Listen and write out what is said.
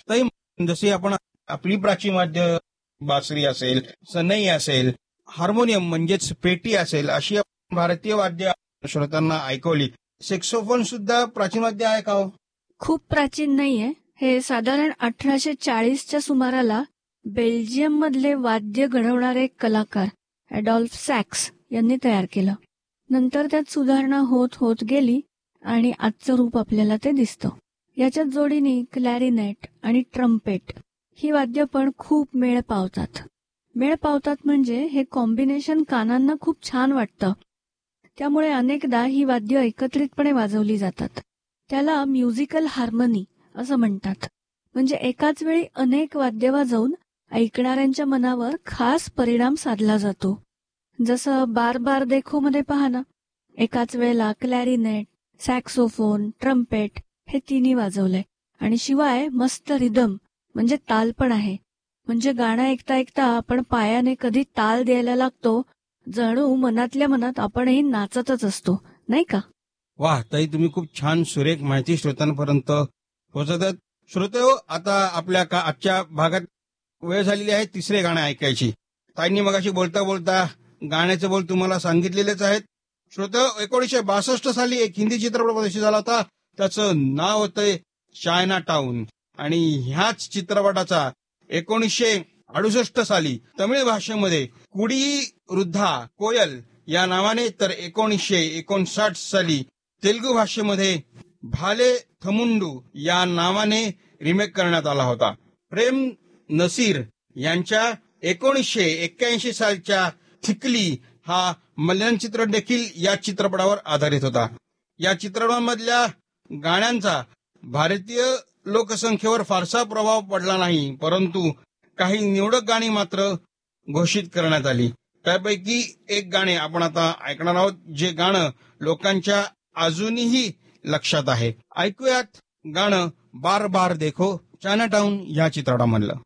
तर जशी आपण आपली प्राचीन वाद्य बासरी असेल, सनई असेल, हार्मोनियम म्हणजेच पेटी असेल, अशी भारतीय वाद्य श्रोत्यांना ऐकवली. सेक्सोफोन सुद्धा प्राचीन वाद्य आहे का हो? खूप प्राचीन नाहीये. हे साधारण 1840च्या सुमाराला बेल्जियम मधले वाद्य घडवणारे कलाकार ॲडॉल्फ सॅक्स यांनी तयार केलं. नंतर त्यात सुधारणा होत होत गेली आणि आजचं रूप आपल्याला ते दिसतं. याच्यात जोडीने क्लॅरिनेट आणि ट्रम्पेट ही वाद्य पण खूप मेळ पावतात. मेळ पावतात म्हणजे हे कॉम्बिनेशन कानांना खूप छान वाटतं. त्यामुळे अनेकदा ही वाद्य एकत्रितपणे वाजवली जातात. त्याला म्युझिकल हार्मनी असं म्हणतात. म्हणजे एकाच वेळी अनेक वाद्य वाजवून ऐकणाऱ्यांच्या मनावर खास परिणाम साधला जातो. जसं बार बार देखो मध्ये पहा ना, एकाच वेळेला क्लॅरिनेट, सॅक्सोफोन, ट्रम्पेट हे तिन्ही वाजवलंय. आणि शिवाय मस्त रिदम म्हणजे ताल पण आहे. म्हणजे गाणं ऐकता ऐकता आपण पायाने कधी ताल द्यायला लागतो, जणू मनातल्या मनात आपणही नाचतच असतो, नाही का? वाह ताई, तुम्ही खूप छान सुरेख माहिती श्रोत्यांपर्यंत पोहोचवतात. श्रोते, आता आपल्या आजच्या भागात वेळ झालेली आहे तिसरे गाणं ऐकायची. ताईंनी मगाशी बोलता बोलता गाण्याचे बोल तुम्हाला सांगितलेलेच आहेत. श्रोते, 1962 साली एक हिंदी चित्रपट प्रदर्शित झाला होता. त्याचं नाव होतं चायना टाउन. आणि ह्याच चित्रपटाचा 1968 साली तमिळ भाषेमध्ये कुडी वृद्धा कोयल या नावाने, तर 1959 साली तेलुगू भाषेमध्ये भाले थमुंडू या नावाने रिमेक करण्यात आला होता. प्रेम नसीर यांच्या 1981 सालच्या थिकली हा मल्याळम चित्रपट देखील या चित्रपटावर आधारित होता. या चित्रपटामधल्या गाण्यांचा भारतीय लोकसंख्येवर फारसा प्रभाव पडला नाही, परंतु काही निवडक गाणी मात्र घोषित करण्यात आली. त्यापैकी एक गाणे आपण आता ऐकणार आहोत, जे गाणं लोकांच्या अजूनही लक्षात आहे. ऐकूयात गाणं बार बार देखो चायना टाउन या चित्रपटामधलं.